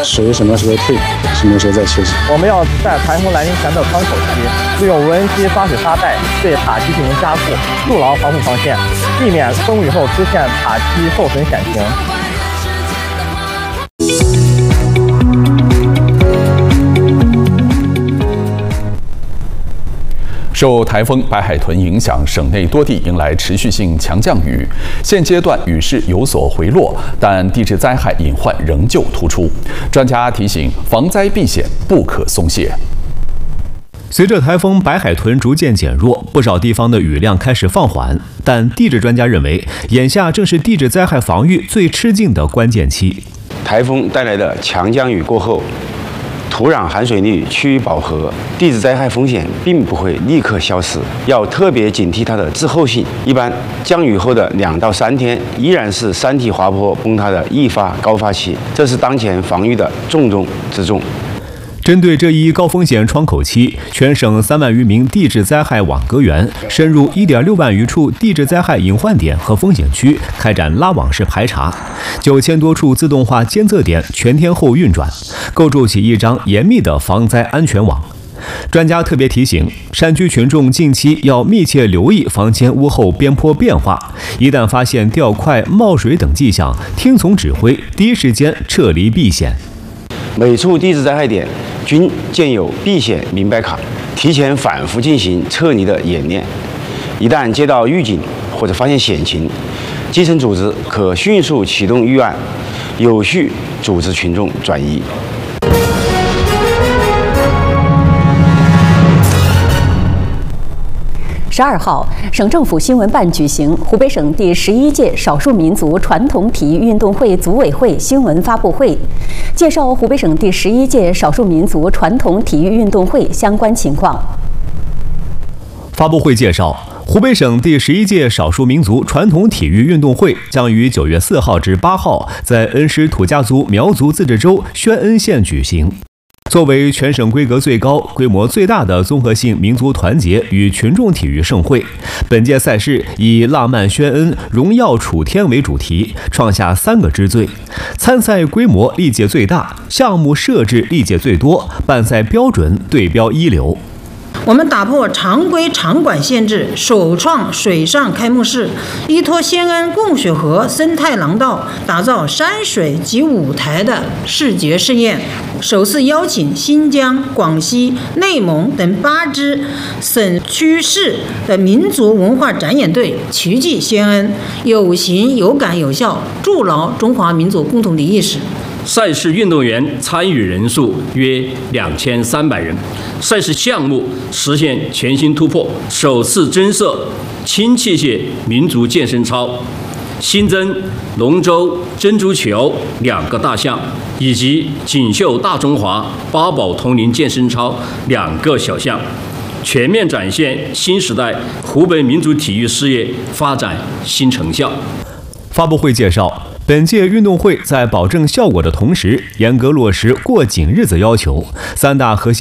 谁什么时候退，什么时候再休息。 我们要在台风来临前的窗口期，利用无人机发水沙袋对塔基进行加固，筑牢防护防线，避免风雨后出现塔基受损险情。 受台风白海豚影响，省内多地迎来持续性强降雨。现阶段雨势有所回落，但地质灾害隐患仍旧突出。专家提醒，防灾避险不可松懈。 随着台风白海豚逐渐减弱，不少地方的雨量开始放缓，但地质专家认为，眼下正是地质灾害防御最吃劲的关键期。 台风带来的强降雨过后，土壤含水率趋于饱和，地质灾害风险并不会立刻消失，要特别警惕它的滞后性。一般降雨后的2到3天，依然是山体滑坡崩塌的易发高发期，这是当前防御的重中之重。 针对这一高风险窗口期，全省3万余名地质灾害网格员深入1.6万余处地质灾害隐患点和风险区，开展拉网式排查，9000多处自动化监测点全天候运转，构筑起一张严密的防灾安全网。专家特别提醒，山区群众近期要密切留意房间屋后边坡变化，一旦发现掉块、冒水等迹象，听从指挥，第一时间撤离避险。 每处地质灾害点均建有避险明白卡，提前反复进行撤离的演练。一旦接到预警或者发现险情，基层组织可迅速启动预案，有序组织群众转移。 12号，省政府新闻办举行湖北省第11届少数民族传统体育运动会组委会新闻发布会，介绍湖北省第11届少数民族传统体育运动会相关情况。 发布会介绍，湖北省第11届少数民族传统体育运动会将于9月4号至8号在恩施土家族苗族自治州宣恩县举行。作为全省规格最高、规模最大的综合性民族团结与群众体育盛会，本届赛事以浪漫宣恩、荣耀楚天为主题，创下3个之最。参赛规模历届最大，项目设置历届最多，办赛标准对标一流。 我们打破常规场馆限制，首创水上开幕式，依托宣恩供水河生态廊道，打造山水及舞台的视觉盛宴。首次邀请新疆、广西、内蒙等8支省区市的民族文化展演队齐聚宣恩，有形有感有效，筑牢中华民族共同体意识。 赛事运动员参与人数约2300人，赛事项目实现全新突破，首次增设轻器械民族健身操，新增龙舟、珍珠球2个大项，以及锦绣大中华、八宝童林健身操2个小项，全面展现新时代湖北民族体育事业发展新成效。 发布会介绍，本届运动会在保证效果的同时，严格落实过紧日子要求，3大核心